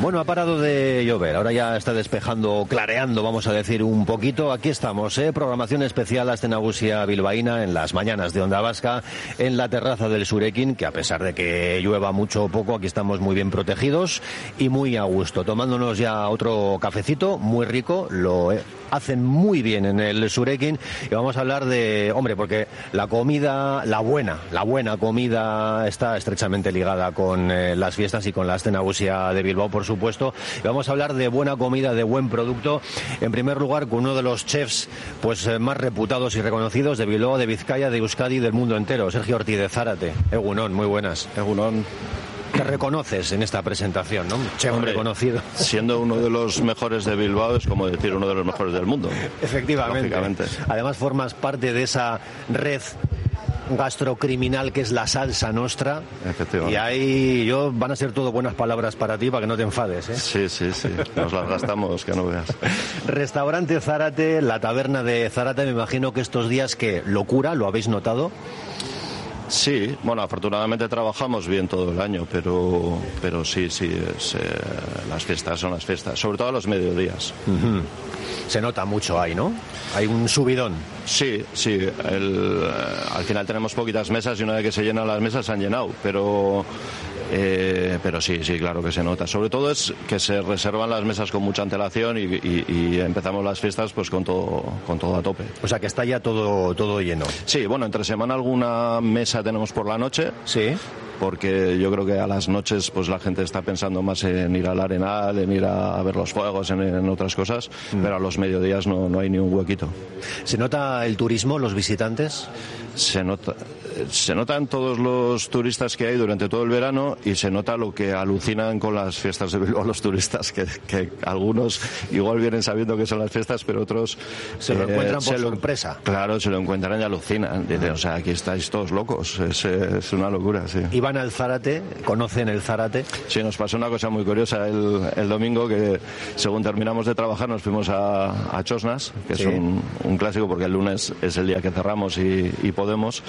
Bueno, ha parado de llover, ahora ya está despejando, clareando, vamos a decir, un poquito. Aquí estamos, programación especial Aste Nagusia bilbaína en las mañanas de Onda Vasca, en la terraza del Surekin, que a pesar de que llueva mucho o poco, aquí estamos muy bien protegidos y muy a gusto, tomándonos ya otro cafecito muy rico, lo hacen muy bien en el Surekin, y vamos a hablar de, hombre, porque la comida, la buena comida está estrechamente ligada con las fiestas y con la Aste Nagusia de Bilbao, por supuesto, y vamos a hablar de buena comida, de buen producto, en primer lugar con uno de los chefs pues más reputados y reconocidos de Bilbao, de Vizcaya, de Euskadi y del mundo entero, Sergio Ortiz de Zárate. Egunon, muy buenas. Egunon. Te reconoces en esta presentación, ¿no? Chef reconocido. Siendo uno de los mejores de Bilbao es como decir uno de los mejores del mundo. Efectivamente. Lógicamente. Además formas parte de esa red gastrocriminal que es la Salsa Nostra. Efectivamente. Y ahí van a ser todo buenas palabras para ti, para que no te enfades, ¿eh? Sí. Nos las gastamos, que no veas. Restaurante Zárate, la taberna de Zárate, me imagino que estos días, ¿qué? ¿Locura? ¿Lo habéis notado? Sí, bueno, afortunadamente trabajamos bien todo el año, pero sí, las fiestas son las fiestas, sobre todo a los mediodías. Uh-huh. Se nota mucho ahí, ¿no? Hay un subidón. Sí, al final tenemos poquitas mesas y una vez que se llenan las mesas se han llenado, pero sí, claro que se nota. Sobre todo es que se reservan las mesas con mucha antelación y empezamos las fiestas pues con todo a tope. O sea que está ya todo lleno. Sí, bueno, entre semana alguna mesa tenemos por la noche. Sí. Porque yo creo que a las noches pues la gente está pensando más en ir al Arenal, en ir a ver los fuegos, en otras cosas, pero a los mediodías no hay ni un huequito. ¿Se nota el turismo, los visitantes? Se notan todos los turistas que hay durante todo el verano y se nota lo que alucinan con las fiestas de Bilbao los turistas, que algunos igual vienen sabiendo que son las fiestas, pero otros se lo encuentran por sorpresa. Claro, se lo encuentran y alucinan. Dicen, o sea, aquí estáis todos locos, es una locura, sí. ¿Y van al Zárate? ¿Conocen el Zárate? Sí, nos pasó una cosa muy curiosa el domingo, que según terminamos de trabajar nos fuimos a Chosnas, que es un clásico porque el lunes es el día que cerramos y podemos,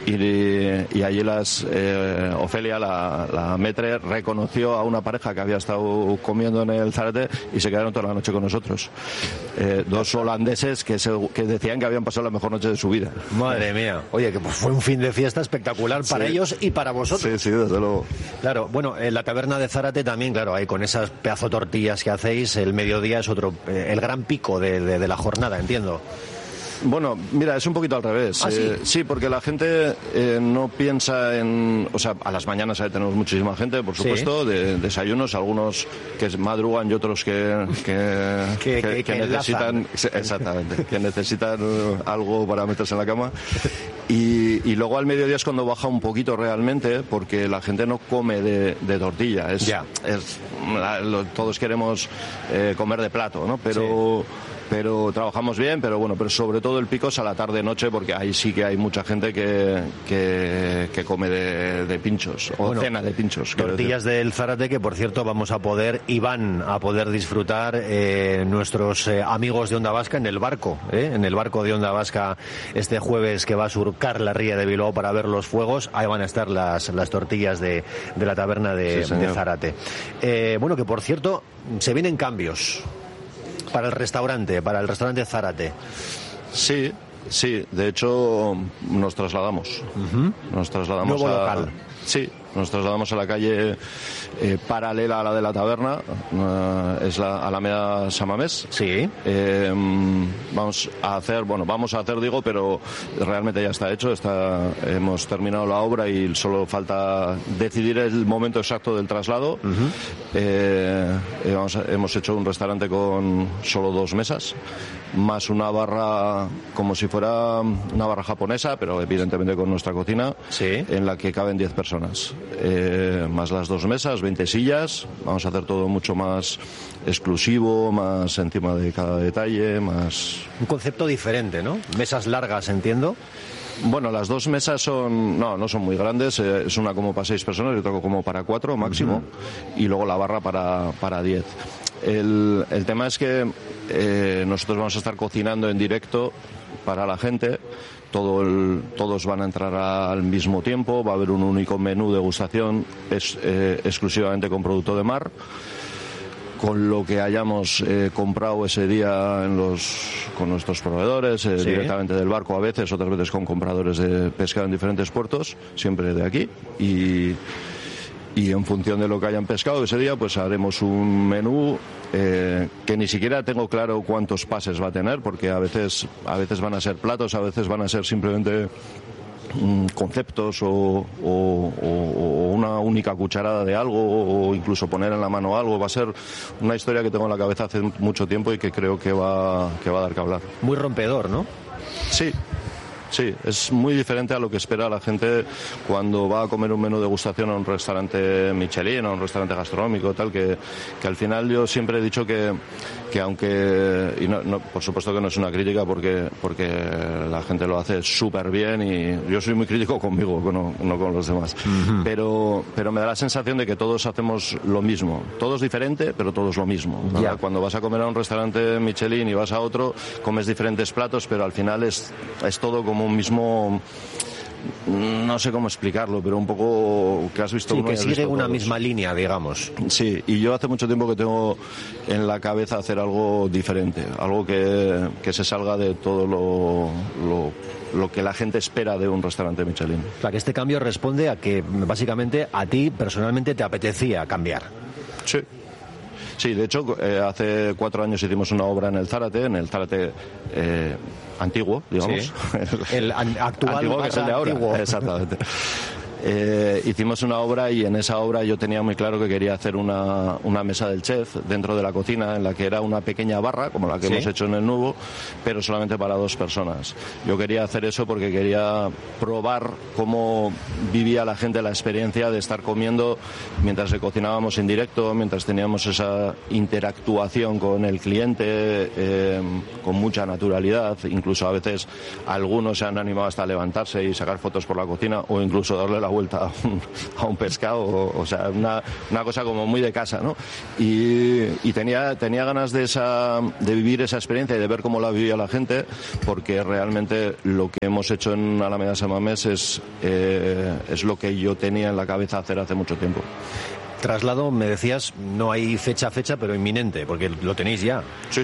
y allí Ofelia, la metre, reconoció a una pareja que había estado comiendo en el Zárate y se quedaron toda la noche con nosotros. Dos holandeses que decían que habían pasado la mejor noche de su vida. Madre mía. Oye, que pues fue un fin de fiesta espectacular para ellos y para vosotros. Sí, desde luego. Claro, bueno, en la taberna de Zárate también, claro, ahí con esas pedazo tortillas que hacéis, el mediodía es otro, el gran pico de la jornada, entiendo. Bueno, mira, es un poquito al revés. ¿Ah, sí? Sí, porque la gente no piensa en... O sea, a las mañanas ahí tenemos muchísima gente, por supuesto, de desayunos, algunos que madrugan y otros que necesitan... Exactamente, que necesitan algo para meterse en la cama. Y luego al mediodía es cuando baja un poquito realmente, porque la gente no come de tortilla. Todos queremos comer de plato, ¿no? Pero trabajamos bien, pero sobre todo el pico es a la tarde-noche, porque ahí sí que hay mucha gente que come de pinchos, o cena de pinchos. Tortillas del Zárate que, por cierto, van a poder disfrutar nuestros amigos de Onda Vasca en el barco de Onda Vasca este jueves, que va a surcar la ría de Bilbao para ver los fuegos. Ahí van a estar las tortillas de la taberna de Zárate. Bueno, que por cierto, se vienen cambios para el restaurante Zárate. Sí, de hecho nos trasladamos. Uh-huh. Nuevo local. Sí, nos trasladamos a la calle paralela a la de la taberna, es la Alameda Samamés. Sí. Vamos a hacer, digo, pero realmente ya está hecho, hemos terminado la obra y solo falta decidir el momento exacto del traslado. Uh-huh. Hemos hecho un restaurante con solo 2 mesas, más una barra como si fuera una barra japonesa, pero evidentemente con nuestra cocina, en la que caben 10 personas. Más las 2 mesas, 20 sillas. Vamos a hacer todo mucho más exclusivo, más encima de cada detalle, más... Un concepto diferente, ¿no? Mesas largas, entiendo. Bueno, las 2 mesas no son muy grandes, es una como para 6 personas y otra como para 4 máximo, uh-huh. Y luego la barra para 10. El tema es que nosotros vamos a estar cocinando en directo para la gente. Todos van a entrar al mismo tiempo, va a haber un único menú degustación exclusivamente con producto de mar. con lo que hayamos comprado ese día con nuestros proveedores, sí, directamente del barco a veces, otras veces con compradores de pescado en diferentes puertos, siempre de aquí, y en función de lo que hayan pescado ese día, pues haremos un menú que ni siquiera tengo claro cuántos pases va a tener, porque a veces van a ser platos, a veces van a ser simplemente conceptos o una única cucharada de algo, o incluso poner en la mano algo. Va a ser una historia que tengo en la cabeza hace mucho tiempo y que creo que va a dar que hablar. Muy rompedor, ¿no? Sí, es muy diferente a lo que espera la gente cuando va a comer un menú de degustación a un restaurante Michelin, a un restaurante gastronómico, tal, que al final yo siempre he dicho que aunque, y no, por supuesto que no es una crítica porque la gente lo hace súper bien y yo soy muy crítico conmigo, no con los demás, pero me da la sensación de que todos hacemos lo mismo, todos diferente, pero todos lo mismo, ¿no? Cuando vas a comer a un restaurante Michelin y vas a otro, comes diferentes platos, pero al final es todo como un mismo, no sé cómo explicarlo, pero un poco que has visto sí, uno que y has sigue visto una todos. misma línea, digamos. Sí, y yo hace mucho tiempo que tengo en la cabeza hacer algo diferente, algo que se salga de todo lo que la gente espera de un restaurante Michelin. O sea, que este cambio responde a que básicamente a ti personalmente te apetecía cambiar. Sí, de hecho, hace 4 años hicimos una obra en el Zárate antiguo, digamos. Sí. El actual antiguo, que es el de ahora. Antiguo. Exactamente. Hicimos una obra y en esa obra yo tenía muy claro que quería hacer una mesa del chef dentro de la cocina en la que era una pequeña barra como la que hemos hecho en el Nubo, pero solamente para 2 personas. Yo quería hacer eso porque quería probar cómo vivía la gente la experiencia de estar comiendo mientras le cocinábamos en directo, mientras teníamos esa interactuación con el cliente con mucha naturalidad. Incluso a veces algunos se han animado hasta a levantarse y sacar fotos por la cocina o incluso darle la vuelta a un pescado, o sea, una cosa como muy de casa, ¿no? Y tenía ganas de vivir esa experiencia y de ver cómo la vivía la gente, porque realmente lo que hemos hecho en Alameda San Mamés es lo que yo tenía en la cabeza hacer hace mucho tiempo. Traslado, me decías, no hay fecha, pero inminente, porque lo tenéis ya. Sí.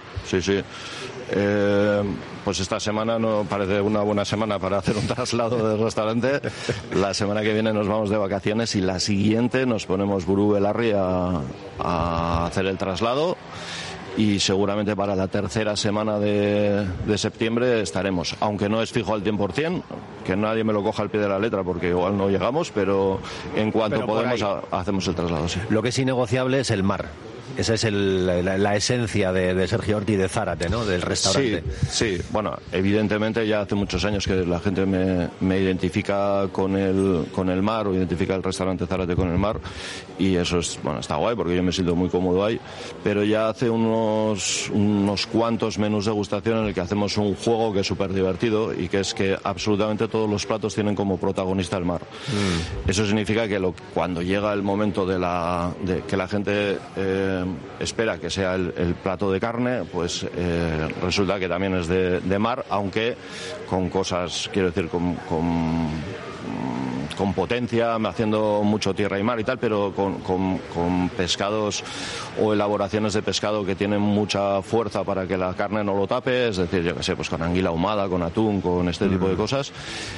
Pues esta semana no parece una buena semana para hacer un traslado del restaurante. La semana que viene nos vamos de vacaciones y la siguiente nos ponemos Buru Belarri a hacer el traslado. Y seguramente para la tercera semana de septiembre estaremos, aunque no es fijo al 100%, que nadie me lo coja al pie de la letra porque igual no llegamos, pero en cuanto podemos hacemos el traslado, sí. Lo que es innegociable es el mar. Esa es la esencia de Sergio Orti de Zárate, ¿no? Del restaurante. Sí. Bueno, evidentemente ya hace muchos años que la gente me identifica con el mar, o identifica el restaurante Zárate con el mar, y eso está guay porque yo me siento muy cómodo ahí, pero ya hace unos cuantos menús de degustación en el que hacemos un juego que es súper divertido y que es que absolutamente todos los platos tienen como protagonista el mar. Eso significa que cuando llega el momento de que la gente espera que sea el plato de carne, pues resulta que también es de mar, aunque con cosas, quiero decir, con potencia, haciendo mucho tierra y mar y tal, pero con pescados o elaboraciones de pescado que tienen mucha fuerza para que la carne no lo tape, es decir, yo qué sé, pues con anguila ahumada, con atún, con este tipo de cosas.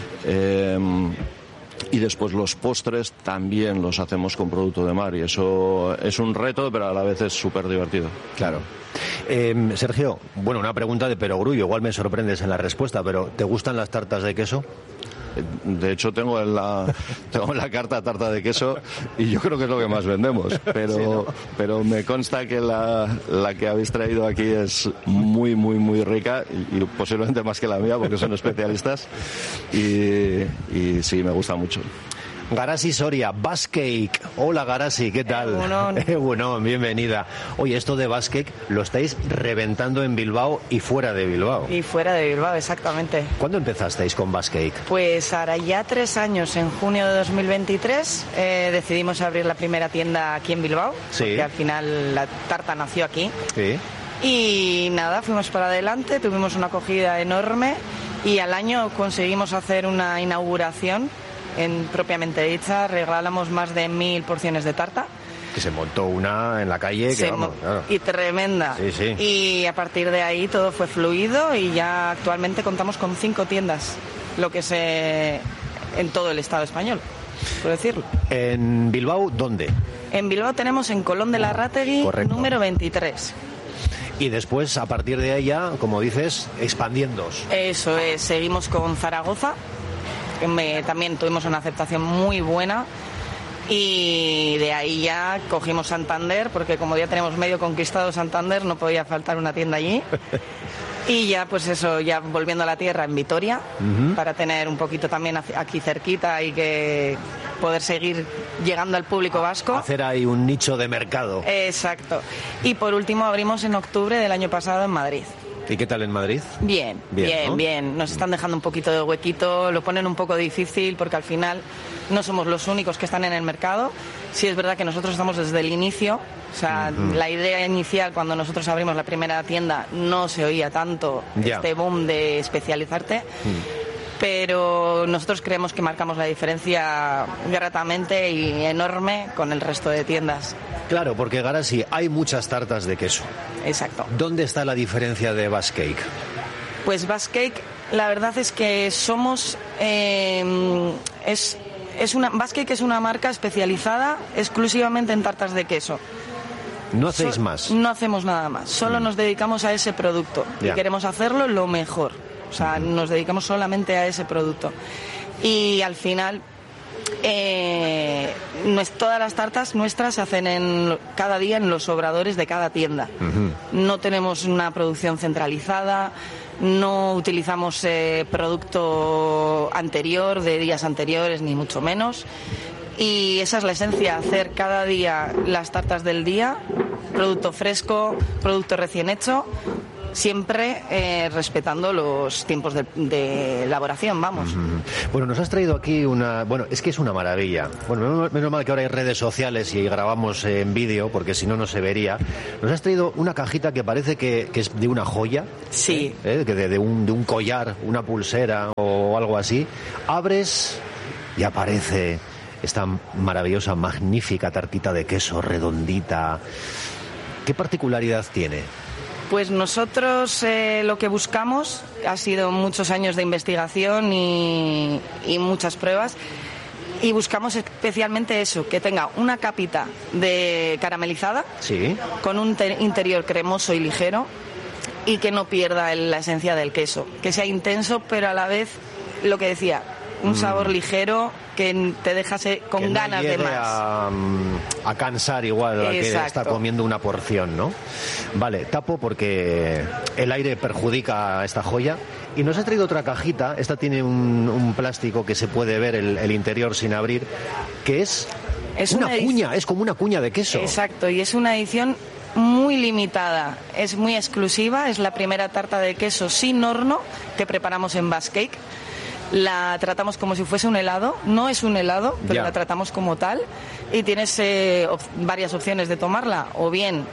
Y después los postres también los hacemos con producto de mar y eso es un reto, pero a la vez es súper divertido. Claro. Sergio, bueno, una pregunta de perogrullo, igual me sorprendes en la respuesta, pero ¿te gustan las tartas de queso? De hecho tengo en la carta tarta de queso y yo creo que es lo que más vendemos, pero, sí, ¿no? Pero me consta que la que habéis traído aquí es muy muy muy rica y posiblemente más que la mía porque son especialistas y sí, me gusta mucho. Garasi Soria, Bascake. Hola Garasi, ¿qué tal? Bueno, bienvenida. Oye, esto de Bascake lo estáis reventando en Bilbao y fuera de Bilbao. Y fuera de Bilbao, exactamente. ¿Cuándo empezasteis con Bascake? Pues ahora ya 3 años, en junio de 2023, decidimos abrir la primera tienda aquí en Bilbao. Sí. Porque al final la tarta nació aquí. Sí. Y nada, fuimos para adelante, tuvimos una acogida enorme y al año conseguimos hacer una inauguración propiamente dicha, regalamos más de 1000 porciones de tarta Que se montó una en la calle que vamos, claro. Y tremenda. Sí, sí. Y a partir de ahí todo fue fluido y ya actualmente contamos con 5 tiendas, lo que es en todo el Estado español, por decirlo. ¿En Bilbao dónde? En Bilbao tenemos en Colón de la Rategui, Correcto. número 23. Y después, a partir de ahí ya, como dices, expandiéndos. Eso es, seguimos con Zaragoza, que también tuvimos una aceptación muy buena. Y de ahí ya cogimos Santander, porque como ya tenemos medio conquistado Santander, no podía faltar una tienda allí. Y ya, pues eso, ya volviendo a la tierra en Vitoria, para tener un poquito también aquí cerquita y que poder seguir llegando al público vasco. Hacer ahí un nicho de mercado. Exacto. Y por último abrimos en octubre del año pasado en Madrid. ¿Y qué tal en Madrid? Bien, ¿no? bien. Nos están dejando un poquito de huequito, lo ponen un poco difícil porque al final no somos los únicos que están en el mercado. Sí es verdad que nosotros estamos desde el inicio, o sea, la idea inicial cuando nosotros abrimos la primera tienda no se oía tanto este boom de especializarte. Pero nosotros creemos que marcamos la diferencia gratamente y enorme con el resto de tiendas. Claro, porque Garasi hay muchas tartas de queso. Exacto. ¿Dónde está la diferencia de Basque Cake? Pues Basque Cake, la verdad es que somos... Basque Cake es una marca especializada exclusivamente en tartas de queso. ¿No hacéis más? No hacemos nada más, solo nos dedicamos a ese producto y queremos hacerlo lo mejor. O sea, nos dedicamos solamente a ese producto. Y al final, todas las tartas nuestras se hacen cada día en los obradores de cada tienda. No tenemos una producción centralizada, no utilizamos producto anterior, de días anteriores, ni mucho menos. Y esa es la esencia, hacer cada día las tartas del día, producto fresco, producto recién hecho, siempre respetando los tiempos de elaboración, vamos. Bueno, nos has traído aquí bueno, es que es una maravilla. Bueno, menos mal que ahora hay redes sociales y grabamos en vídeo, porque si no, no se vería. Nos has traído una cajita que parece que es de una joya. Sí. De un collar, una pulsera o algo así. Abres y aparece esta maravillosa, magnífica tartita de queso redondita. ¿Qué particularidad tiene? Pues nosotros lo que buscamos ha sido muchos años de investigación y muchas pruebas, y buscamos especialmente eso, que tenga una capita de caramelizada, sí, con un interior cremoso y ligero, y que no pierda la esencia del queso, que sea intenso pero a la vez, lo que decía, un sabor ligero que te dejase con que no ganas de más. A cansar igual al que está comiendo una porción, ¿no? Vale, tapo porque el aire perjudica a esta joya. Y nos ha traído otra cajita, esta tiene un plástico que se puede ver el interior sin abrir, que es una cuña, es como una cuña de queso. Exacto, y es una edición muy limitada, es muy exclusiva, es la primera tarta de queso sin horno que preparamos en Basque Cake. La tratamos como si fuese un helado, no es un helado, pero la tratamos como tal, y tienes varias opciones de tomarla, o bien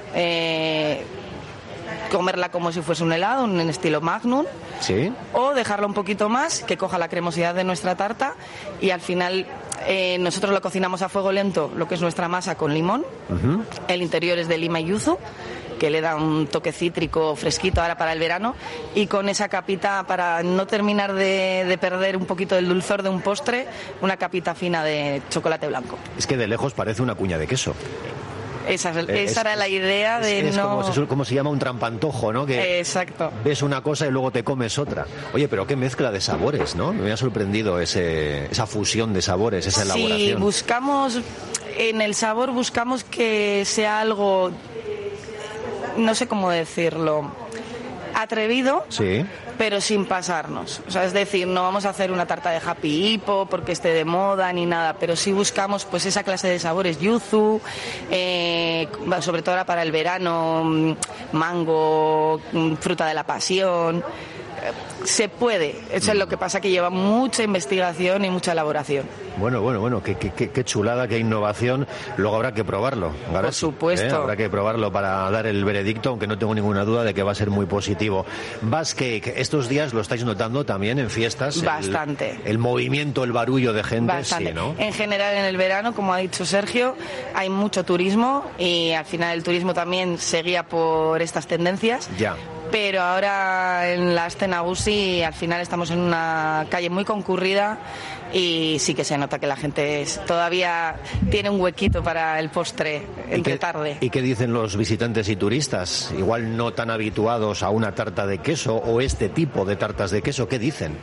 comerla como si fuese un helado, en estilo Magnum, ¿sí? O dejarla un poquito más, que coja la cremosidad de nuestra tarta, y al final nosotros lo cocinamos a fuego lento, lo que es nuestra masa, con limón. El interior es de lima y yuzu, que le da un toque cítrico fresquito ahora para el verano, y con esa capita, para no terminar de perder un poquito del dulzor de un postre, una capita fina de chocolate blanco. Es que de lejos parece una cuña de queso. Esa era la idea de es no... como se llama un trampantojo, ¿no? Que exacto. Ves una cosa y luego te comes otra. Oye, pero qué mezcla de sabores, ¿no? Me ha sorprendido esa fusión de sabores, esa elaboración. Sí, en el sabor buscamos que sea algo, no sé cómo decirlo, atrevido, sí, pero sin pasarnos. O sea, es decir, no vamos a hacer una tarta de Happy Hippo porque esté de moda ni nada, pero sí buscamos pues esa clase de sabores, yuzu, sobre todo ahora para el verano, mango, fruta de la pasión, se puede. Eso es lo que pasa, que lleva mucha investigación y mucha elaboración. Bueno, qué chulada, qué innovación. Luego habrá que probarlo. Por supuesto. Habrá que probarlo para dar el veredicto, aunque no tengo ninguna duda de que va a ser muy positivo. Basque Cake, estos días lo estáis notando también en fiestas. Bastante. El movimiento, el barullo de gente. Bastante. Sí, ¿no? En general, en el verano, como ha dicho Sergio, hay mucho turismo y al final el turismo también se guía por estas tendencias. Ya. Pero ahora en la Aste Nagusi al final estamos en una calle muy concurrida y sí que se nota que la gente todavía tiene un huequito para el postre entre tarde. ¿Y qué dicen los visitantes y turistas? Igual no tan habituados a una tarta de queso o este tipo de tartas de queso, ¿qué dicen?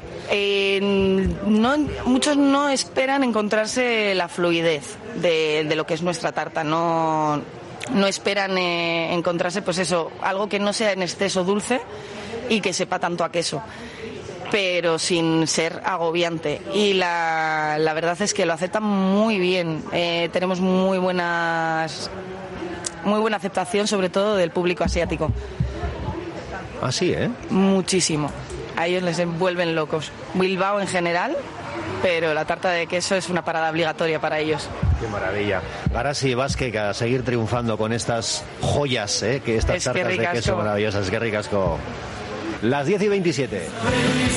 Muchos no esperan encontrarse la fluidez de lo que es nuestra tarta, no esperan encontrarse, pues eso, algo que no sea en exceso dulce y que sepa tanto a queso, pero sin ser agobiante. Y la verdad es que lo aceptan muy bien. Tenemos muy buena aceptación, sobre todo del público asiático. Ah, sí, ¿eh? Muchísimo. A ellos les vuelven locos. Bilbao en general, pero la tarta de queso es una parada obligatoria para ellos. Qué maravilla. Garasi, Basque, a seguir triunfando con estas joyas, que estas tartas de queso maravillosas. Qué ricasco. Las 10:27.